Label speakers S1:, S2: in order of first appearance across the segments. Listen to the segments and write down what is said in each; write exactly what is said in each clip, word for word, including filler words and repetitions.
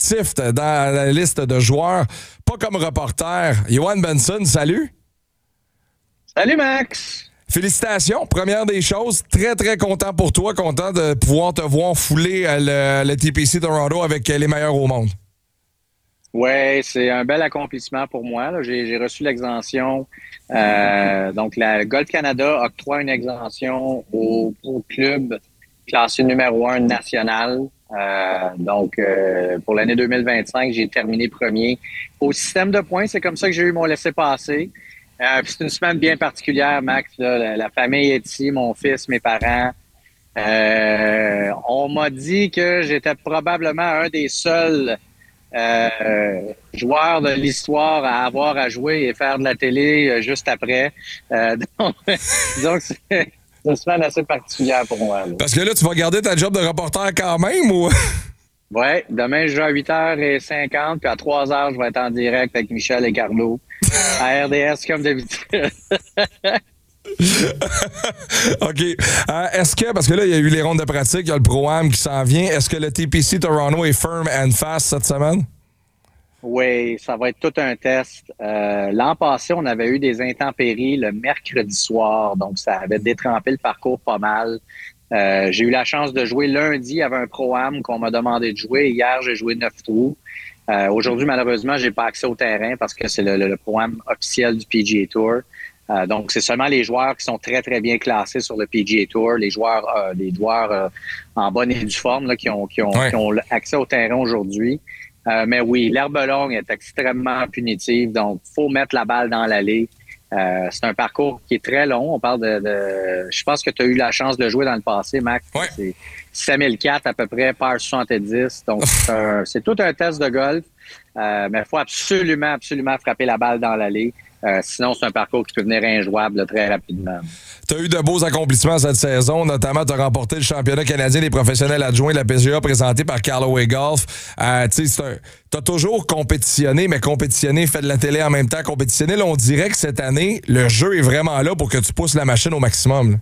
S1: actif dans la liste de joueurs, pas comme reporter. Johan Benson, salut.
S2: Salut Max.
S1: Félicitations, première des choses, très très content pour toi, content de pouvoir te voir fouler le, le T P C Toronto avec les meilleurs au monde.
S2: Oui, c'est un bel accomplissement pour moi. Là. J'ai, j'ai reçu l'exemption. Euh, donc, la Golf Canada octroie une exemption au, au club classé numéro un national. Euh, donc, euh, pour l'année deux mille vingt-cinq, j'ai terminé premier. Au système de points, c'est comme ça que j'ai eu mon laissez-passer. Euh, c'est une semaine bien particulière, Max. Là. La, la famille est ici, mon fils, mes parents. Euh, on m'a dit que j'étais probablement un des seuls euh, joueurs de l'histoire à avoir à jouer et faire de la télé euh, juste après. Euh, donc, donc, c'est une semaine assez particulière pour moi. Là.
S1: Parce que là, tu vas garder ta job de reporter quand même ou...
S2: Oui, demain, je joue à huit heures cinquante, puis à trois heures, je vais être en direct avec Michel et Carlo à R D S comme d'habitude.
S1: OK. Euh, est-ce que, parce que là, il y a eu les rondes de pratique, il y a le Pro-Am qui s'en vient, est-ce que le T P C Toronto est firm and fast cette semaine?
S2: Oui, ça va être tout un test. Euh, l'an passé, on avait eu des intempéries le mercredi soir, donc ça avait détrempé le parcours pas mal. Euh, j'ai eu la chance de jouer lundi, il y avait un Pro-Am qu'on m'a demandé de jouer. Hier, j'ai joué neuf trous. Euh, aujourd'hui, malheureusement, j'ai pas accès au terrain parce que c'est le, le, le Pro-Am officiel du P G A Tour. Euh, donc, c'est seulement les joueurs qui sont très, très bien classés sur le P G A Tour, les joueurs, euh, les joueurs euh, en bonne et due forme là, qui, ont, qui, ont,
S1: ouais.
S2: qui ont accès au terrain aujourd'hui. Euh, mais oui, l'herbe longue est extrêmement punitive, donc faut mettre la balle dans l'allée. Euh, c'est un parcours qui est très long. On parle de... de je pense que tu as eu la chance de jouer dans le passé, Max.
S1: Ouais.
S2: C'est sept mille quatre à peu près, par soixante-dix. Donc, c'est, un, c'est tout un test de golf. Euh, mais il faut absolument, absolument frapper la balle dans l'allée. Euh, sinon, c'est un parcours qui peut devenir injouable là, très rapidement.
S1: Tu as eu de beaux accomplissements cette saison, notamment tu as remporté le championnat canadien des professionnels adjoints de la P G A présenté par Callaway Golf. Euh, tu as toujours compétitionné, mais compétitionné, fait de la télé en même temps, compétitionné. Là, on dirait que cette année, le jeu est vraiment là pour que tu pousses la machine au maximum. Là.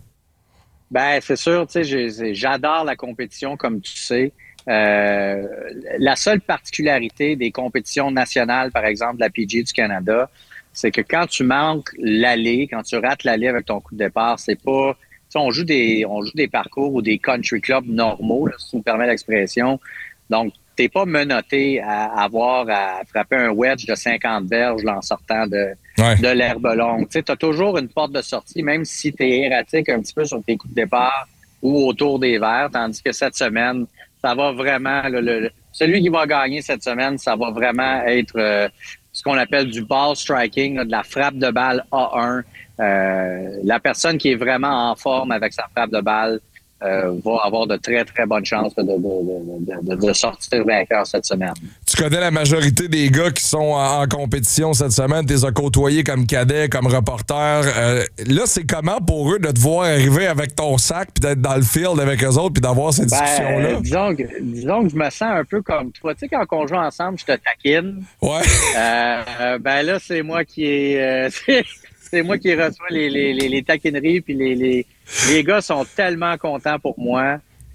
S2: Ben, c'est sûr, tu sais, j'adore la compétition, comme tu sais. Euh, la seule particularité des compétitions nationales, par exemple, de la P G A du Canada, c'est que quand tu manques l'allée, quand tu rates l'allée avec ton coup de départ, c'est pas... Tu sais, on joue des, on joue des parcours ou des country clubs normaux, là, si tu me permets l'expression. Donc, t'es pas menotté à avoir à frapper un wedge de cinquante verges là, en sortant de, ouais. de l'herbe longue. Tu sais, t'as toujours une porte de sortie, même si t'es erratique un petit peu sur tes coups de départ ou autour des verres, tandis que cette semaine, ça va vraiment... Le, le, celui qui va gagner cette semaine, ça va vraiment être... Euh, ce qu'on appelle du ball striking, là, de la frappe de balle A un. Euh, la personne qui est vraiment en forme avec sa frappe de balle euh, va avoir de très, très bonnes chances de, de, de, de, de sortir vainqueur cette semaine.
S1: Tu connais la majorité des gars qui sont en, en compétition cette semaine. Tu les as côtoyés comme cadet, comme reporter. Euh, là, c'est comment pour eux de te voir arriver avec ton sac puis d'être dans le field avec eux autres puis d'avoir cette
S2: ben,
S1: discussion-là?
S2: Euh, disons, que, disons que je me sens un peu comme toi. Tu sais, quand on joue ensemble, je te taquine.
S1: Ouais.
S2: Euh, ben là, c'est moi qui est... Euh, c'est, c'est moi qui reçois les, les, les, les taquineries puis les, les, les gars sont tellement contents pour moi.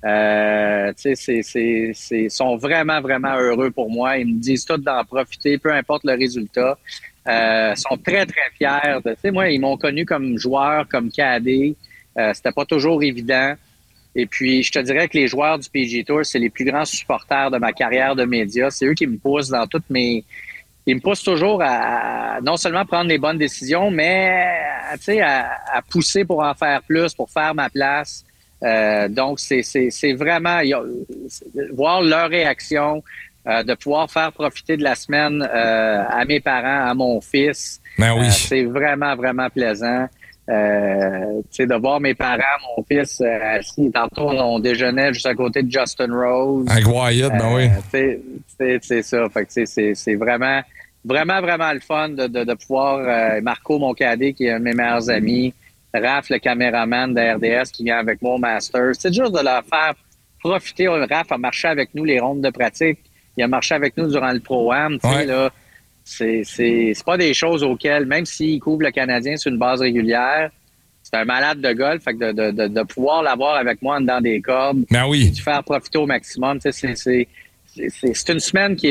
S2: Euh, tu sais, c'est, c'est, c'est, sont vraiment, vraiment heureux pour moi. Ils me disent tous d'en profiter, peu importe le résultat. Euh, sont très, très fiers. Tu sais, moi, ils m'ont connu comme joueur, comme cadet. Euh, c'était pas toujours évident. Et puis, je te dirais que les joueurs du P G A Tour, c'est les plus grands supporters de ma carrière de média. C'est eux qui me poussent dans toutes mes... Ils me poussent toujours à, à non seulement prendre les bonnes décisions, mais tu sais, à, à pousser pour en faire plus, pour faire ma place. Euh, donc, c'est, c'est, c'est vraiment y a, voir leur réaction, euh, de pouvoir faire profiter de la semaine euh, à mes parents, à mon fils.
S1: Ben oui.
S2: Euh, c'est vraiment, vraiment plaisant. Euh, tu sais, de voir mes parents, mon fils euh, assis. Tantôt, on déjeunait juste à côté de Justin Rose.
S1: Avec Wyatt, ben
S2: euh,
S1: oui.
S2: C'est, c'est, c'est ça. Fait que c'est, c'est vraiment, vraiment, vraiment le fun de, de, de pouvoir... Euh, Marco, mon cadet, qui est un de mes meilleurs amis. Raph, le caméraman de R D S, qui vient avec moi au Masters. C'est juste de leur faire profiter. Raph a marché avec nous les rondes de pratique. Il a marché avec nous durant le Pro-Am. Tu sais,
S1: Ouais.
S2: là... C'est, c'est, c'est pas des choses auxquelles, même s'il couvre le Canadien sur une base régulière, c'est un malade de golf. Fait que de, de, de, de pouvoir l'avoir avec moi en dedans des cordes,
S1: Ben oui.
S2: de faire profiter au maximum, c'est, c'est, c'est, c'est, c'est une semaine qui est